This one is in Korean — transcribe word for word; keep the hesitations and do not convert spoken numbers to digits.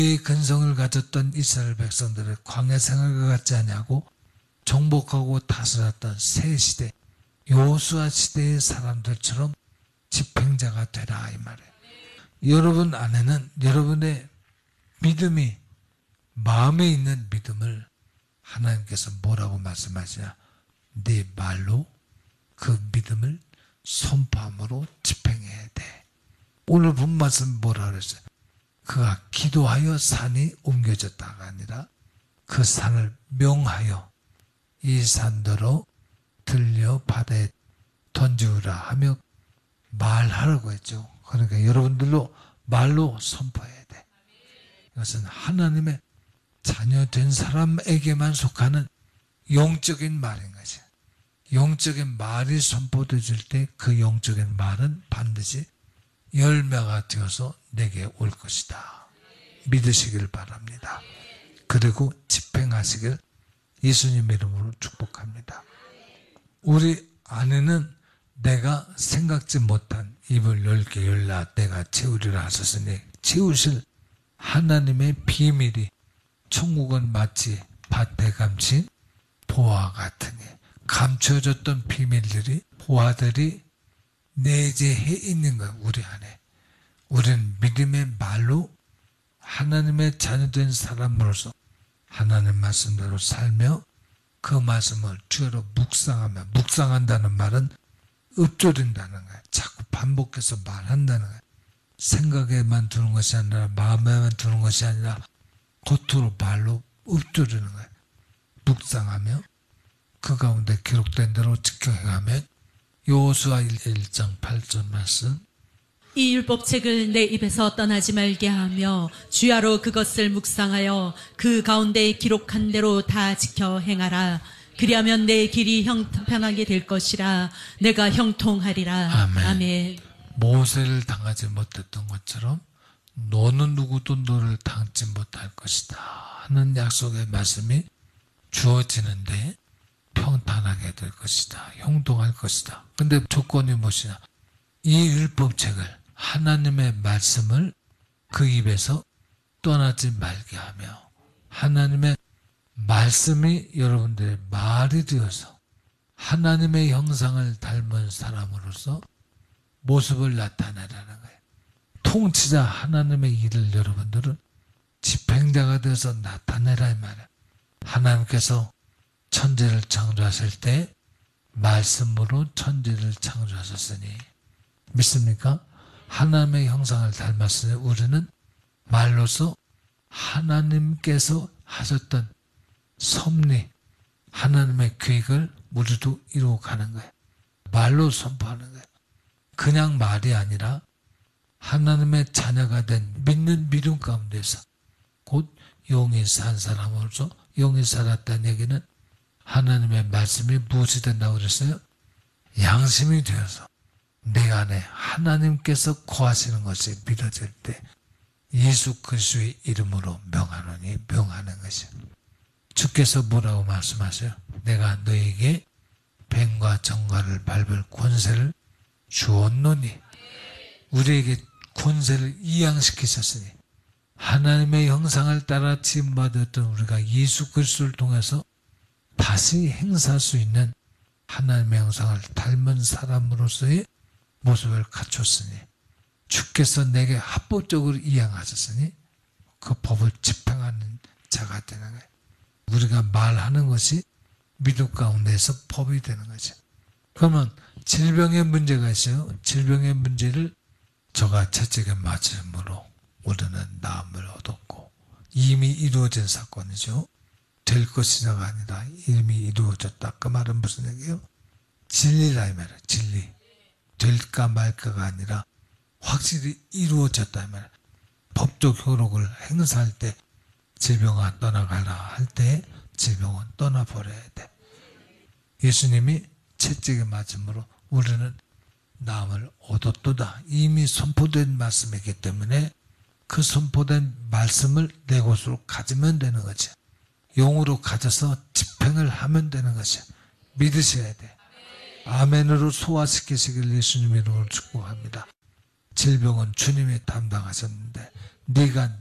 이 근성을 가졌던 이스라엘 백성들의 광야 생활과 같지 않냐고 정복하고 다스렸던 새 시대 여호수아 시대의 사람들처럼 집행자가 되라 이 말이에요. 여러분 안에는 여러분의 믿음이 마음에 있는 믿음을 하나님께서 뭐라고 말씀하시냐? 네 말로 그 믿음을 선포함으로 집행해야 돼. 오늘 본 말씀 뭐라 그랬어요? 그가 기도하여 산이 옮겨졌다가 아니라 그 산을 명하여 이 산더러 들려 바다에 던지우라 하며 말하라고 했죠. 그러니까 여러분들도 말로 선포해야 돼. 이것은 하나님의 자녀된 사람에게만 속하는 영적인 말인 거지. 영적인 말이 선포되질 때 그 영적인 말은 반드시 열매가 되어서 내게 올 것이다. 믿으시길 바랍니다. 그리고 집행하시길 예수님 이름으로 축복합니다. 우리 안에는 내가 생각지 못한 입을 열게 열라 내가 채우리라 하셨으니 채우실 하나님의 비밀이 천국은 마치 밭에 감힌 보화 같으니 감춰졌던 비밀들이 보화들이 내재해 있는 거예요. 우리 안에. 우리는 믿음의 말로 하나님의 자녀된 사람으로서 하나님 말씀대로 살며 그 말씀을 주로 묵상하며 묵상한다는 말은 읊조린다는 거예요. 자꾸 반복해서 말한다는 거예요. 생각에만 두는 것이 아니라 마음에만 두는 것이 아니라 겉으로 말로 읊조리는 거예요. 묵상하며 그 가운데 기록된 대로 지켜 행하면 여호수아 일 장 팔 절 말씀 이 율법책을 내 입에서 떠나지 말게 하며 주야로 그것을 묵상하여 그 가운데 기록한 대로 다 지켜 행하라. 그리하면 내 길이 형편하게 될 것이라. 내가 형통하리라. 아멘. 아멘. 모세를 당하지 못했던 것처럼 너는 누구도 너를 당치 못할 것이다 하는 약속의 말씀이 주어지는데 평탄하게 될 것이다. 형통할 것이다. 근데 조건이 무엇이냐? 이 율법책을 하나님의 말씀을 그 입에서 떠나지 말게 하며 하나님의 말씀이 여러분들의 말이 되어서 하나님의 형상을 닮은 사람으로서 모습을 나타내라는 거예요. 통치자 하나님의 일을 여러분들은 집행자가 되어서 나타내라 이 말이에요. 하나님께서 천지를 창조하실 때 말씀으로 천지를 창조하셨으니 믿습니까? 하나님의 형상을 닮았으니 우리는 말로서 하나님께서 하셨던 섭리, 하나님의 계획을 우리도 이루어가는 거예요. 말로 선포하는 거예요. 그냥 말이 아니라 하나님의 자녀가 된 믿는 믿음 가운데서 곧 영이 산 사람으로서 영이 살았다는 얘기는 하나님의 말씀이 무엇이 된다고 그랬어요? 양심이 되어서 내 안에 하나님께서 거하시는 것이 믿어질 때 예수 그리스도의 이름으로 명하노니 명하는 것이요. 주께서 뭐라고 말씀하세요? 내가 너에게 뱀과 정갈을 밟을 권세를 주었노니 우리에게 권세를 이양시키셨으니 하나님의 형상을 따라 지음받았던 우리가 예수 그리스도를 통해서 다시 행사할 수 있는 하나님의 형상을 닮은 사람으로서의 모습을 갖췄으니 주께서 내게 합법적으로 이양하셨으니 그 법을 집행하는 자가 되는 거예요. 우리가 말하는 것이 믿음 가운데서 법이 되는 거죠. 그러면 질병의 문제가 있어요. 질병의 문제를 저가 채찍에 맞음으로 우리는 나음을 얻었고 이미 이루어진 사건이죠. 될 것이냐가 아니라 이미 이루어졌다. 그 말은 무슨 얘기예요? 진리라 이 말이에요. 진리. 될까 말까가 아니라 확실히 이루어졌다 이 말이에요. 법적 효력을 행사할 때 질병아 떠나가라 할 때 질병은 떠나버려야 돼. 예수님이 채찍에 맞음으로 우리는 나음을 얻었도다. 이미 선포된 말씀이기 때문에 그 선포된 말씀을 내 것으로 가지면 되는 거지. 용으로 가져서 집행을 하면 되는 것이 믿으셔야 돼. 아멘으로 소화시키시길 예수님 이름으로 축복합니다. 질병은 주님이 담당하셨는데 네가